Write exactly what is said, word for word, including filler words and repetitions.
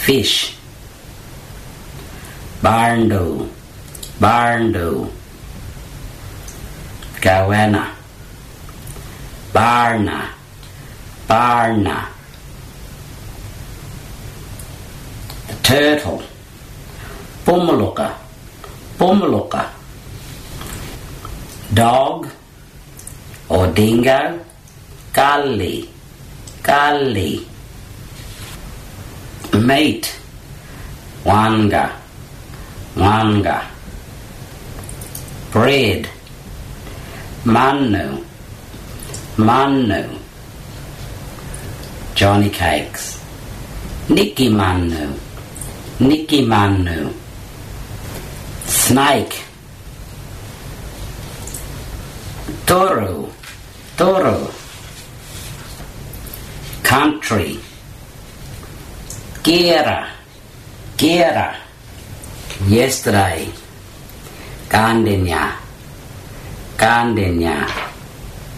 fish. Barndo, barndo. Goanna, barna, barna. The turtle. Bummaluka, bummaluka. Dog or dingo. Gully, gully. Mate. Wanga, wanga. Bread. Manu, manu. Johnny cakes. Nicky manu, Nicky manu. Snake. Toro, toro. Country. Gira, gira. Yesterday. Gandenya, gandenya.